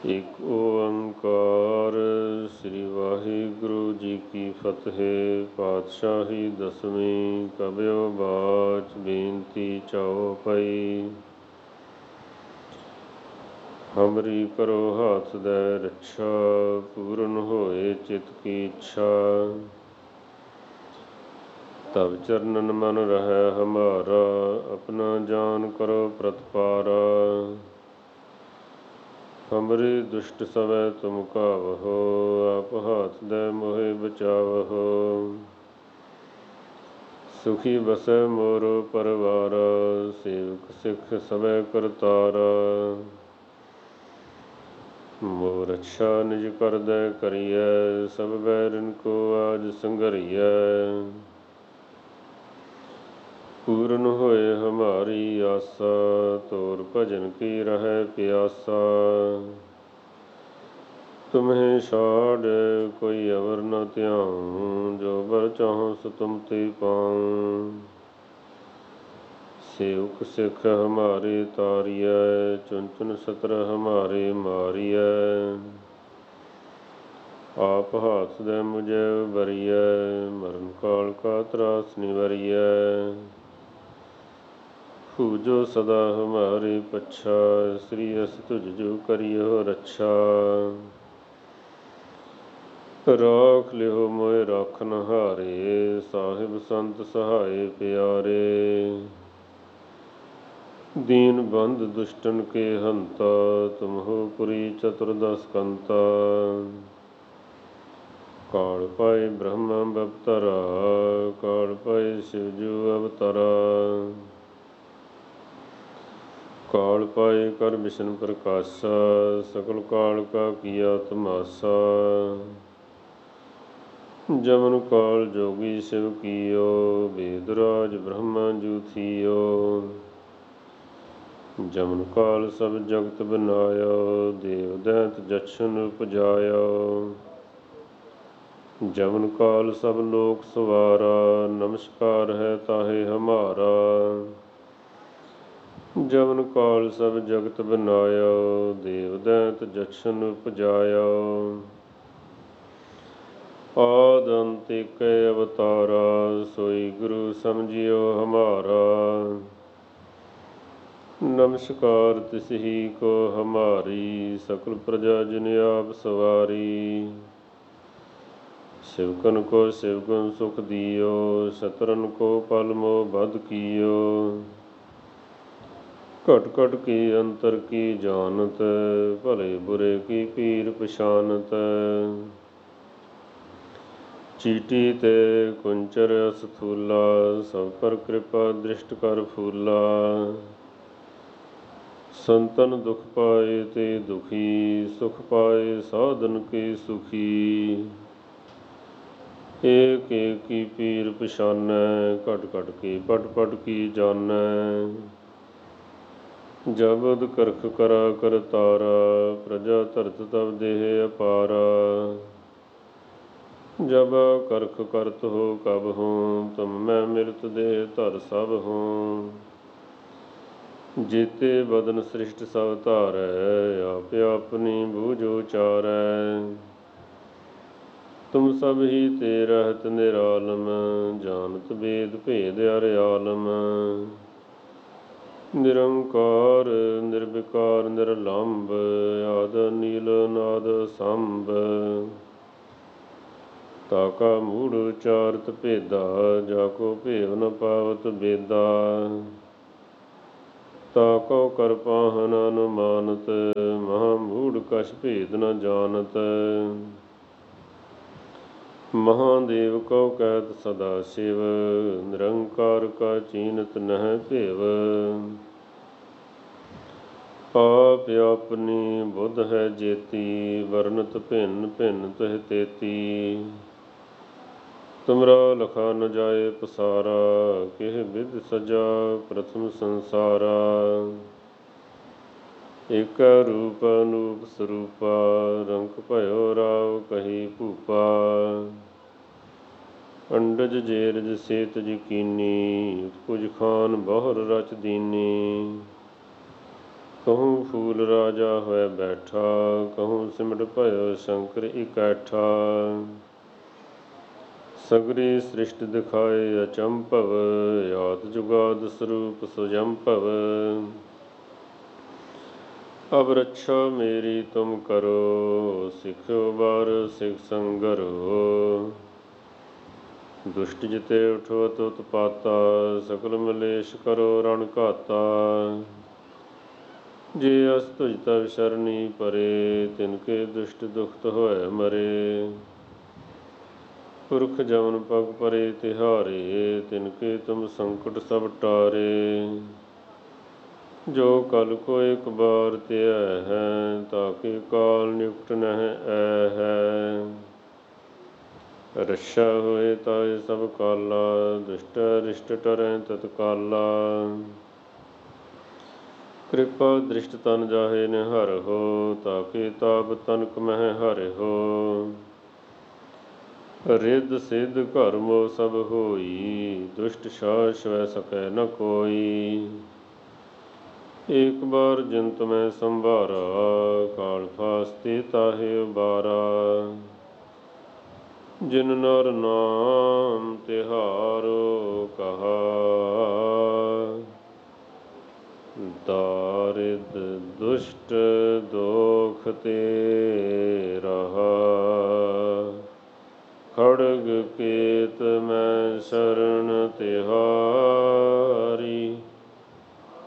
ਇੱਕ ਓੰਕਾਰ ਸ੍ਰੀ ਵਾਹਿਗੁਰੂ ਜੀ ਕੀ ਫਤਿਹ। ਪਾਤਸ਼ਾਹੀ ਦਸਵੀਂ ਕਬਿਓ ਬਾਚ ਬੇਨਤੀ ਚਉਪਈ। ਹਮਰੀ ਕਰੋ ਹਾਥ ਦੈ ਰੱਛਾ, ਪੂਰਨ ਹੋਏ ਚਿਤ ਕੀ ਇੱਛਾ। ਤਬ ਚਰਨਨ ਮਨ ਰਹਿ ਹਮਾਰਾ, ਆਪਣਾ ਜਾਨ ਕਰੋ ਪ੍ਰਤਪਾਰਾ। ਹਮਰੇ ਦੁਸ਼ਟ ਸਵੈ ਤੁਮ ਕਾਵਹੋ, ਆਪ ਹਾਥ ਦੈ ਮੋਹਿ ਬਚਾਵਹੋ। ਸੁਖੀ ਬਸੈ ਮੋਰੋ ਪਰਵਾਰਾ, ਸੇਵਕ ਸਿੱਖ ਸਭੈ ਕਰਤਾਰਾ। ਮੋਹ ਰੱਛਾ ਨਿਜ ਕਰਦੈ ਕਰੀਐ, ਸਭ ਬੈਰਿਨ ਕੋ ਆਜ ਸੰਘਰੀਐ। ਪੂਰਨ ਹੋਏ ਹਮਾਰੀ ਆਸਾ, ਤੋਰ ਭਜਨ ਕੀ ਰਹੈ ਪਿਆਸਾ। ਤੁਮਹਿ ਛਾੜਿ ਕੋਈ ਅਵਰ ਨ ਧਿਆਉ, ਜੋ ਬਰ ਚਾਹਉ ਸੋ ਤੁਮ ਤੇ ਪਾਉ। ਸੇਵਕ ਸਿੱਖ ਹਮਾਰੇ ਤਾਰੀਐ, ਚੁਨ ਚੁਨ ਸਤਰ ਹਮਾਰੇ ਮਾਰੀਐ। ਆਪ ਹਾਥ ਦੈ ਮੁਝੈ ਉਬਰੀਐ, ਮਰਨ ਕਾਲ ਕਾ ਤਰਾਸ ਨਿਵਰੀਐ। ਪੂਜੋ ਸਦਾ ਹਮਾਰੇ ਪੱਛਾ, ਸ੍ਰੀ ਅਸ ਤੁਜ ਜੋ ਕਰਿਓ ਰੱਛਾ। ਰਾਖ ਲਿਓ ਮੋਹਿ ਰਾਖਨ ਹਾਰੇ, ਸਾਹਿਬ ਸੰਤ ਸਹਾਏ ਪਿਆਰੇ। ਦੀਨ ਬੰਧ ਦੁਸ਼ਟਨ ਕੇ ਹੰਤਾ, ਤੁਮ ਹੋ ਪੁਰੀ ਚਤੁਰਦਸ ਕੰਤਾ। ਕਾਲ ਪਾਏ ਬ੍ਰਹਮਾ ਬਵਤਰਾ, ਕਾਲ ਪਾਏ ਸਿਵ ਜੂ ਅਵਤਰਾ। ਕਾਲ ਪਾਏ ਕਰ ਬਿਸ਼ਨ ਪ੍ਰਕਾਸ਼ਾ, ਸਕਲ ਕਾਲ ਕਾ ਕੀਆ ਤਮਾਸਾ। ਜਮਨ ਕਾਲ ਜੋਗੀ ਸਿਵ ਕੀਓ, ਬੇਦ ਰਾਜ ਬ੍ਰਹਮਾ ਜੂ ਥੀਓ। ਜਮਨ ਕਾਲ ਸਭ ਜਗਤ ਬਨਾਇਓ, ਦੇਵ ਦੈਂਤ ਜਛਨ ਉਪਜਾਇਓ। ਜਮਨ ਕਾਲ ਸਭ ਲੋਕ ਸਵਾਰਾ, ਨਮਸਕਾਰ ਹੈ ਤਾਹੇ ਹਮਾਰਾ। ਜਮਨ ਕਾਲ ਸਭ ਜਗਤ ਬਨਾਇਓ, ਦੇਵ ਦੈਂਤ ਜਛਨ ਉਪਜਾਇਓ। ਆਦਿ ਅੰਤ ਏਕੈ ਅਵਤਾਰਾ, ਸੋਈ ਗੁਰੂ ਸਮਝਿਓ ਹਮਾਰਾ। ਨਮਸਕਾਰ ਤਿਸਹੀ ਕੋ ਹਮਾਰੀ, ਸਕਲ ਪ੍ਰਜਾ ਜਿਨ ਆਪ ਸਵਾਰੀ। ਸਿਵਕਨ ਕੋ ਸਿਵ ਗੁਣ ਸੁਖ ਦਿਓ, ਸਤਰਨ ਕੋ ਪਲ ਮੋਹ ਬਧ ਕੀਓ। ਘਟ ਘਟ ਕੀ ਅੰਤਰ ਕੀ ਜਾਨਤ, ਭਲੇ ਬੁਰੇ ਕੀ ਪੀਰ ਪਛਾਨਤ। ਚੀਟੀ ਤੇ ਕੁੰਚਰ ਅਸਥੂਲਾ, ਸਭ ਪਰ ਕਿਰਪਾ ਦ੍ਰਿਸ਼ਟ ਕਰ ਫੂਲਾ। ਸੰਤਨ ਦੁਖ ਪਾਏ ਤੇ ਦੁਖੀ, ਸੁਖ ਪਾਏ ਸਾਧਨ ਕੇ ਸੁਖੀ। ਏਕ ਏਕ ਕੀ ਪੀਰ ਪਛਾਨੈ, ਘਟ ਘਟ ਕੀ ਪਟ ਪਟ ਕੀ ਜਾਨੈ। ਜਬਦ ਕਰਖ ਕਰਾ ਕਰਤਾਰਾ, ਪ੍ਰਜਾ ਧਰਤ ਤਬ ਦੇਹ ਅਪਾਰਾ। ਜਬ ਕਰਖ ਕਰਤ ਹੋ ਕਬ ਹੂੰ, ਤੁਮ ਮੈਂ ਮਿਲਤ ਦੇਹ ਧਰ ਸਭ ਹੂੰ। ਜੀਤੇ ਬਦਨ ਸ੍ਰਿਸ਼ਟ ਸਭ ਧਾਰੈ, ਆਪ ਆਪਨੀ ਬੂਝ ਉਚਾਰੈ। ਤੁਮ ਸਭ ਹੀ ਤੇ ਰਹਿਤ ਨਿਰਾਲਮ, ਜਾਨਤ ਬੇਦ ਭੇਦ ਅਰ ਆਲਮ। ਨਿਰੰਕਾਰ ਨਿਰਵਿਕਾਰ ਨਿਰਲੰਭ, ਆਦਿ ਨੀਲ ਨਾਦ ਅਸੰਭ। ਤਾਕਾ ਮੂੜ ਉਚਾਰਤ ਭੇਦਾ, ਜਾ ਕੋ ਭੇਵ ਨ ਪਾਵਤ ਬੇਦਾ। ਤਾਕਉ ਕਰ ਪਾਹਨ ਅਨੁਮਾਨਤ, ਮਹਾ ਮੂੜ ਕਛ ਭੇਦ ਨ ਜਾਨਤ। ਮਹਾਦੇਵ ਕਉ ਕਹਿਤ ਸਦਾ ਸ਼ਿਵ, ਨਿਰੰਕਾਰ ਕਾ ਚੀਨਤ ਨਹਿ ਭੇਵ। ਆਪ ਆਪਨੀ ਬੁੱਧ ਹੈ ਜੇਤੀ, ਵਰਨਤ ਭਿੰਨ ਭਿੰਨ ਤਿਹ ਤੇਤੀ। ਤੁਮਰਾ ਲਖਾ ਨ ਜਾਏ ਪਸਾਰਾ, ਕਿਹ ਬਿਧ ਸਜਾ ਪ੍ਰਥਮ ਸੰਸਾਰਾ। ਏਕੈ ਰੂਪ ਅਨੂਪ ਸਰੂਪਾ, ਰੰਕ ਭਇਓ ਰਾਵ ਕਹੀ ਭੂਪਾ। ਅੰਡਜ ਜੇਰਜ ਸੇਤਜ ਕੀਨੀ, ਉਤਪੁਜ ਖਾਨ ਬਹੁਰ ਰਚ ਦੀਨੀ। कहूँ फूल राजा होए बैठा, कहूँ सिमट भयो शंकर इकैठा। सगरी सृष्टि दिखाए अचंभव, याद जुगाद स्वरूप सुजंभव। अब रक्षा मेरी तुम करो, सिखो बार सिख संगरो। दुष्ट जिते उठो तुत पाता, सकल मलेश करो रण घाता। जे अस तुझ तब शरणी परे, तिनके दुष्ट दुखत होए मरे। पुरख जमन पग परे तिहारे, तिनके तुम संकट सब टारे। जो कल को एक बार त्याह है, ताके काल निकट नह ऐ है। रक्षा होए ताए सब काला, दुष्ट रिष्ट टरै तत्काला। कृपा दृष्ट तन जाहे निहर हो, ताके ताप तनक मह हर हो। रिद्ध सिद्ध घर मो सब होई, दुष्ट छाह छुए सकै न कोई। एक बार जिन तुम्हें संभारा, काल फास्ते ताहे उबारा। जिन नर नाम तिहारो कहा, दारिद दुष्ट दोख ते